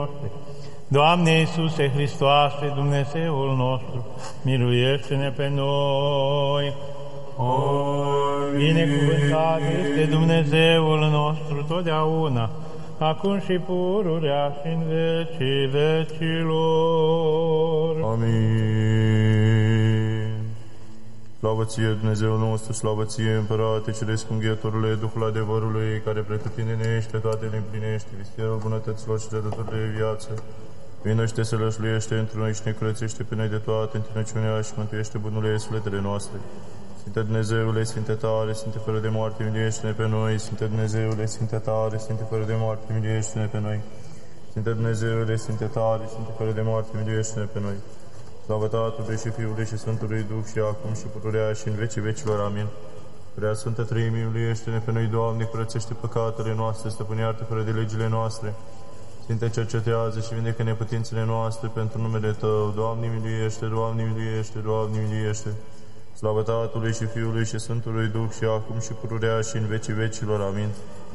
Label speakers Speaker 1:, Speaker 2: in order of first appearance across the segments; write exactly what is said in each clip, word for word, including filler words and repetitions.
Speaker 1: noștri. Doamne Iisuse Hristoase, Dumnezeul nostru, miluiește-ne pe noi.
Speaker 2: Amin.
Speaker 1: Binecuvântat este Dumnezeul nostru totdeauna, acum și pururea și în vecii vecilor.
Speaker 2: Amin. Slavă ție, Dumnezeul nostru, slavă ție, Împărate Ceresc Înghietorule, Duhul adevărului, care pretutindenește toate le împlinește, vistierul bunătăților și dătătorul de viață. Vino și te sălășluiește într noi și ne curățește pe noi de toate întinăciunea și mântuiește bunurile sufletele noastre. Sfinte Dumnezeule, Sfinte tare, Sfinte fără de moarte, miliește-ne pe noi. Sfinte Dumnezeule, Sfinte tare, Sfinte fără de moarte, miliește-ne pe noi. Sfinte Dumnezeule, Sfinte tare, Sfinte fără de moarte, miliește-ne pe noi. Slavă Tatălui și Fiului și Sfântului Duh și acum și pururea și în vecii vecilor. Amin. Prea Sfântă Treimii, miliește-ne pe noi, Doamne, curățește păcatele noastre, stăpâne iartă fără de legile noastre. Sfinte, cercetează și vindecă neputințele noastre pentru numele Tău. Doamne, miliește, Doamne, miliește, Doamne, miliește. Slavă Tatălui și Fiului și Sfântului Duh și acum și pururea și în vecii vecilor. Amin.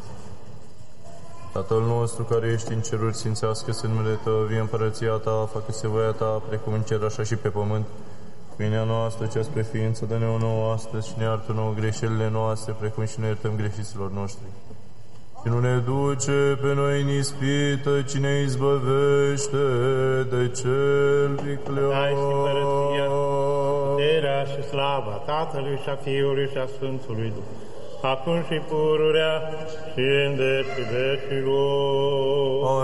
Speaker 2: Tatăl nostru care ești în ceruri, sfințească-se numele Tău, vie împărăția Ta, facă-se voia Ta, precum în cer, așa și pe pământ. Pâinea noastră, cea spre ființă, dă-ne o nouă astăzi și ne iartă nouă greșelile noastre, precum și ne iertăm greșiților noștri. Și nu ne duce pe noi în ispită, ci ne izbăvește de cel viclean.
Speaker 1: Dai și împărăția, puterea și slava Tatălui și a Fiului și a Sfântului Duh, acum și pururea și în vecii vecilor.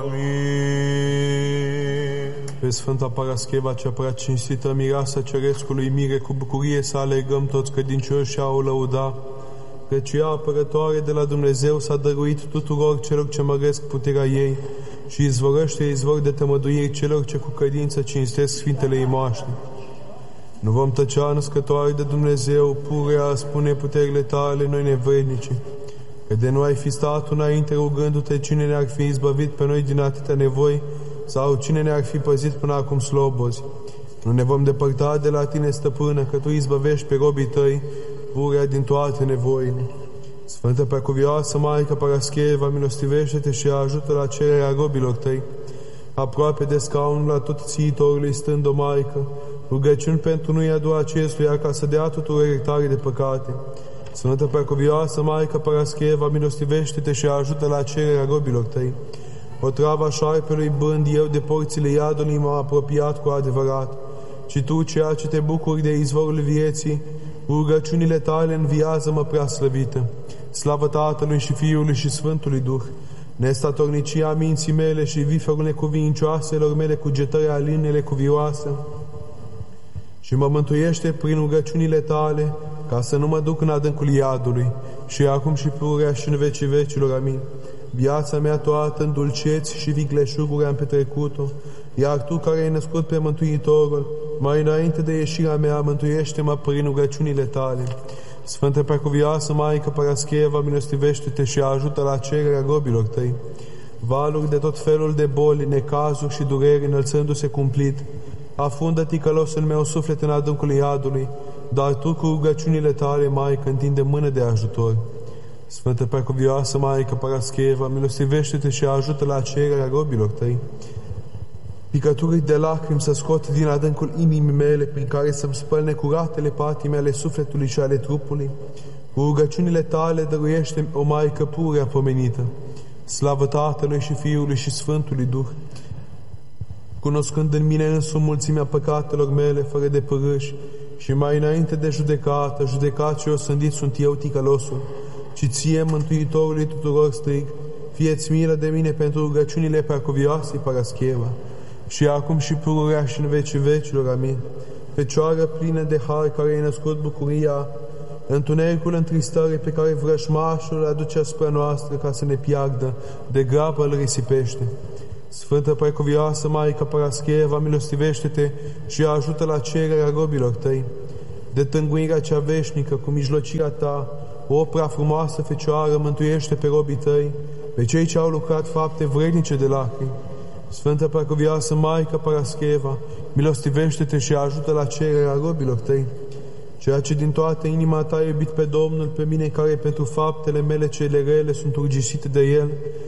Speaker 2: Amin.
Speaker 3: Pe Sfânta Parascheva, cea prea cinstită, mireasa Cerescului mire, cu bucurie să alegăm toți credincioși și a o lăuda, căci ea, apărătoare de la Dumnezeu, s-a dăruit tuturor celor ce măresc puterea ei și izvorăște izvor de tămăduiri celor ce cu credință cinstesc Sfintele ei moaște. Nu vom tăcea, născătoare de Dumnezeu, purea, spune puterile Tale, noi nevrednici, că de nu ai fi stat înainte rugându-te cine ne-ar fi izbăvit pe noi din atâtea nevoi sau cine ne-ar fi păzit până acum slobozi. Nu ne vom depărta de la Tine, Stăpână, că Tu izbăvești pe robii Tăi, purea din toate nevoile. Sfântă Preacuvioasă Maică Parascheva, milostivește-te și ajută la cererea robilor Tăi. Aproape de scaunul la tot țiitorului stând o Maică, rugăciuni pentru noi adu acestuia ca să dea tuturor iertare de păcate. Sfântă Preacuvioasă Maică Parascheva, milostivește-te și ajută la cererea robilor Tăi. Otrava șarpelui bând eu de porțile iadului m-am apropiat cu adevărat, și Tu, ceea ce te bucuri de izvorul vieții, rugăciunile Tale înviază-mă prea slăvită. Slavă Tatălui și Fiului și Sfântului Duh, nestatornicia minții mele și viferul necuvincioaselor mele cugetări alinele cuvioase, și mă mântuiește prin rugăciunile Tale, ca să nu mă duc în adâncul iadului, și acum și pururea și în vecii vecilor. Amin. Viața mea toată în dulceți și vicleșuguri am petrecut-o, iar Tu, care ai născut pe Mântuitorul, mai înainte de ieșirea mea, mântuiește-mă prin rugăciunile Tale. Sfântă Preacuvioasă Maică Parascheva, milostivește-te și ajută la cererea robilor Tăi. Valuri de tot felul de boli, necazuri și dureri înălțându-se cumplit, afundă ticălosul meu suflet în adâncul iadului, dar Tu, cu rugăciunile Tale, Maică, întinde mână de ajutor. Sfântă Preacuvioasă Maică Parascheva, milostivește-te și ajută la cererea robilor Tăi. Picături de lacrimi să scot din adâncul inimii mele, prin care să-mi spăl necuratele patime ale sufletului și ale trupului. Cu rugăciunile Tale dăruiește o Maică purea pomenită. Slavă Tatălui și Fiului și Sfântului Duh, cunoscând în mine însumi mulțimea păcatelor mele, fără de părâși, și mai înainte de judecată, judecat și osândit sunt eu, ticălosul, ci Ție, Mântuitorului tuturor, strig, fie-ți milă de mine pentru rugăciunile Preacuvioasei Parascheva, și acum și pururea și în vecii vecilor. Amin. Fecioară plină de har, care ai născut bucuria, întunericul întristării pe care vrășmașul îl aduce asupra noastră ca să ne piardă, de grabă îl risipește. Sfântă Preacuvioasă Maică Parascheva, milostivește-te și ajută la cererea robilor Tăi. De tânguirea cea veșnică, cu mijlocirea Ta, o prea frumoasă Fecioară, mântuiește pe robii Tăi, pe cei ce au lucrat fapte vrednice de lacrimi. Sfântă Preacuvioasă Maică Parascheva, milostivește-te și ajută la cererea robilor Tăi. Ceea ce din toată inima Ta ai iubit pe Domnul, pe mine care pentru faptele mele cele rele sunt urgisite de El,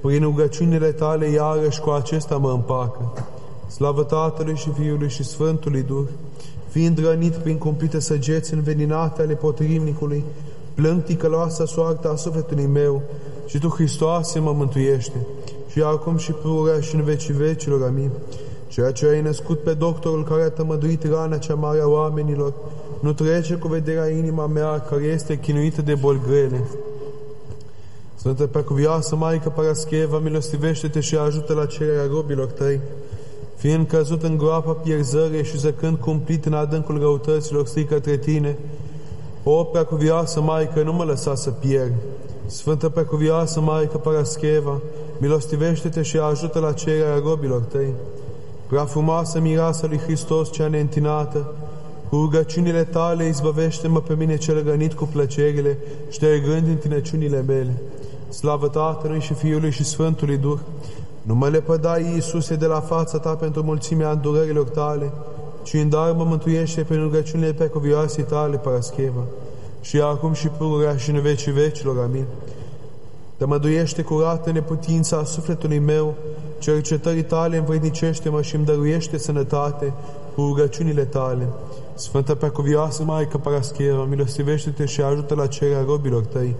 Speaker 3: prin rugăciunile tale iarăși cu acesta mă împacă. Slavă Tatălui și Fiului și Sfântului Duh, fiind rănit prin cumplite săgeți înveninate ale potrivnicului, plâng ticăloasa soarta a sufletului meu și Tu, Hristoase, mă mântuiește. Și acum și pururea și în vecii vecilor. Amin. Ceea ce ai născut pe doctorul care a tămăduit rana cea mare a oamenilor, nu trece cu vederea inima mea, care este chinuită de boli grele. Sfântă Preacuvioasă Maică Parascheva, milostivește-te și ajută la cererea robilor Tăi. Fiind căzut în groapa pierzării și zăcând cumplit în adâncul răutăților, strig către Tine: O Preacuvioasă Maică, nu mă lăsa să pierd. Sfântă Preacuvioasă Maică Parascheva, milostivește-te și ajută la cererea robilor Tăi. Prea frumoasă mireasă lui Hristos cea neîntinată, cu rugăciunile Tale izbăvește-mă pe mine cel rănit cu plăcerile, ștergând întinăciunile mele. Slavă Tatălui și Fiului și Sfântului Duh, nu mă lepădai, Iisuse, de la fața Ta pentru mulțimea îndurărilor Tale, ci în dar mă mântuiește prin rugăciunile Preacuvioasei Tale, Parascheva, și acum și pururea și în vecii vecilor. Amin. Tămăduiește curată neputința sufletului meu, cercetării Tale învrednicește-mă și îmi dăruiește sănătate cu rugăciunile Tale. Sfântă Preacuvioasă Maică Parascheva, milostivește-te și ajută la cererea robilor Tăi.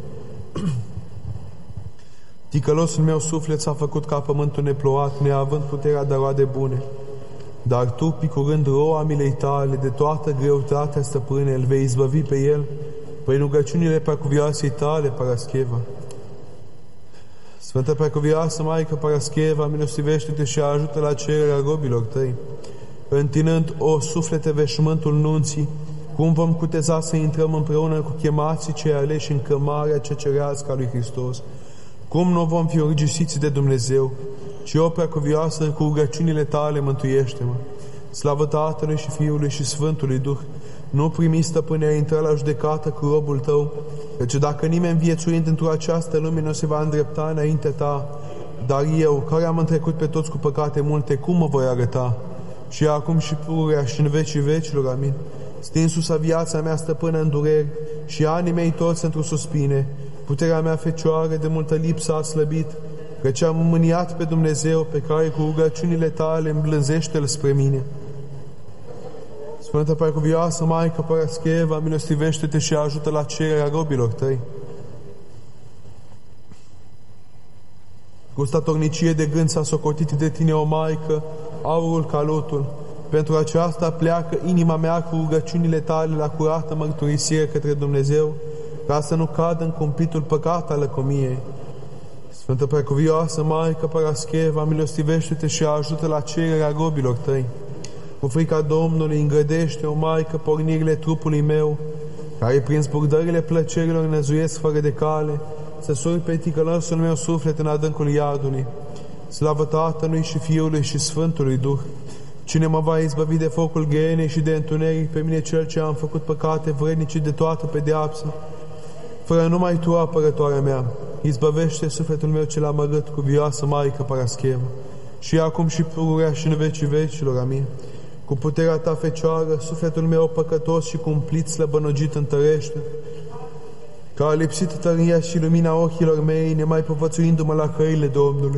Speaker 3: Ticălosul meu suflet s-a făcut ca pământul neplouat, neavând puterea de roade bune. Dar Tu, picurând roa milei Tale, de toată greutatea stăpâne, îl vei izbăvi pe el, prin rugăciunile Preacuvioasei Tale, Parascheva. Sfântă Preacuvioasă Maică Parascheva, milostivește-te și ajută la cererea robilor Tăi. Întinând, o suflete, veșmântul nunții, cum vom cuteza să intrăm împreună cu chemații cei aleși în cămarea cea cerească a lui Hristos? Cum nu vom fi urgisiți de Dumnezeu? ci o Preacuvioasă, cu rugăciunile Tale mântuiește-mă. Slavă Tatălui și Fiului și Sfântului Duh, nu primi, Stăpâne, a intra la judecată cu robul Tău, căci dacă nimeni viețuind într-o această lume nu se va îndrepta înainte Ta, dar eu, care am întrecut pe toți cu păcate multe, cum mă voi arăta? Și acum și pururea și în vecii vecilor, amin. Stinsusa viața mea, Stăpână, în dureri, și anii mei toți într-o suspine, puterea mea fecioară de multă lipsă a slăbit, căci am mâniat pe Dumnezeu, pe care cu rugăciunile Tale îmblânzește-L spre mine. Sfântă Preacuvioasă Maică Parascheva, milostivește-te și ajută la cererea robilor Tăi. Cu statornicie de gând s-a socotit de Tine, o Maică, aurul ca lotul. Pentru aceasta pleacă inima mea cu rugăciunile Tale la curată mărturisire către Dumnezeu, ca să nu cadă în cumplitul păcat al lăcomiei. Sfântă Preacuvioasă Maică Parascheva, milostivește-te și ajută la cererea robilor Tăi. Cu frica Domnului îngrădește, o Maică, pornirile trupului meu, care prin zburdările plăcerilor năzuiesc fără de cale, să suri pe ticălăsul meu suflet în adâncul iadului. Slavă Tatălui și Fiului și Sfântului Duh! Cine mă va izbăvi de focul ghenei și de întuneric, pe mine cel ce am făcut păcate vrednice de toată pedeapsă? Fără numai Tu, apărătoarea mea, izbăvește sufletul meu cel amărât, cu vioasă Maică Parascheva, și acum și pururea și în vecii vecilor, amin. Cu puterea Ta fecioară, sufletul meu păcătos și cumplit slăbănogit întărește, că a lipsit tăria și lumina ochilor mei, nemai povățuindu-mă la căile Domnului.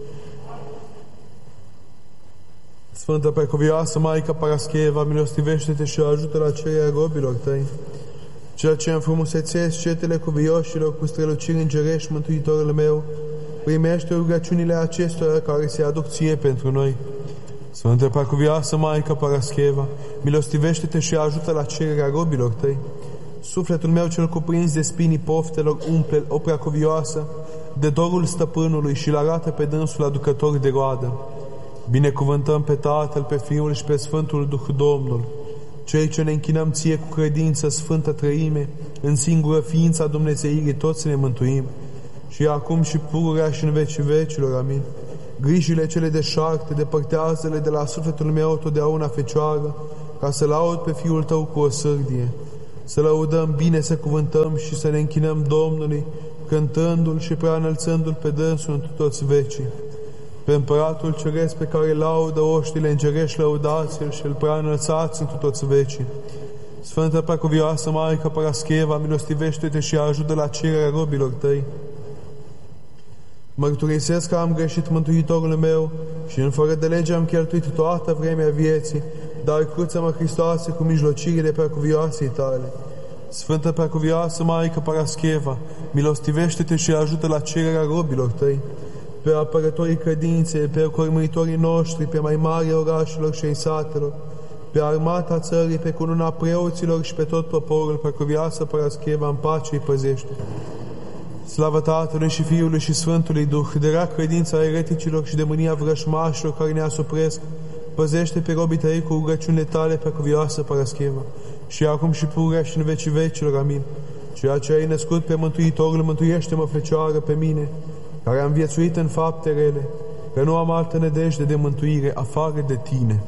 Speaker 3: Sfântă Preacuvioasă Maică Parascheva, milostivește-te și ajută la cererea robilor Tăi. Cel ce înfrumusețesc cetele cuvioșilor cu străluciri îngerești, Mântuitorul meu, primește rugăciunile acestora care se aduc Ție pentru noi. Sfântă Preacuvioasă Maică Parascheva, milostivește-te și ajută la cererea robilor Tăi. Sufletul meu cel cuprins de spinii poftelor umple, o Preacuvioasă, de dorul Stăpânului și-l arată pe dânsul aducător de roadă. Binecuvântăm pe Tatăl, pe Fiul și pe Sfântul Duh Domnul, cei ce ne închinăm Ție cu credință, Sfântă Trăime, în singură ființa Dumnezeirii, toți ne mântuim, și acum și pururea și în vecii vecilor, amin. Grijile cele deșarte, depărtează-le de la sufletul meu totdeauna fecioară, ca să laud pe Fiul Tău cu o sârdie, să lăudăm bine, să cuvântăm și să ne închinăm Domnului, cântându-L și prea înălțându-L pe dânsul în toți vecii. Pe Împăratul Ceresc, pe care laudă oștile îngerești, lăudați-L și Îl prea înălțați în toți vecii. Sfântă Preacuvioasă Maică Parascheva, milostivește-te și ajută la cererea robilor Tăi. Mărturisesc că am greșit, Mântuitorul meu, și în fără de lege am cheltuit toată vremea vieții, dar cruță-mă, Hristoase, cu mijlocirile preacuvioasei tale. Sfântă preacuvioasă Maică Parascheva, milostivește-te și ajută la cererea robilor tăi, pe apărătorii credinței, pe cormăitorii noștri, pe mai mari orașelor și ai satelor, pe armata țării, pe cununa preoților și pe tot poporul. Preacuvioasă Parascheva, în pace îi păzește. Slavă Tatălui și Fiului și Sfântului Duh, de rea credința ereticilor și de mânia vrășmașilor care ne asupresc, păzește pe robii tăi cu rugăciunile tale, Preacuvioasă Parascheva, și acum și pururea și în vecii vecilor. Amin. Ceea ce ai născut pe Mântuitorul, mântuiește-mă, Fecioară, pe mine, care am viețuit în fapte rele, că nu am altă nădejde de mântuire afară de tine.